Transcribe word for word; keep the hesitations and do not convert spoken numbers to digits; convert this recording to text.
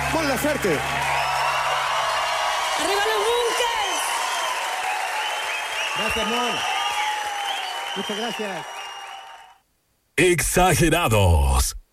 Mon Laferte. ¡Arriba los Bunkers! Gracias, Mon. Muchas gracias. Exagerados.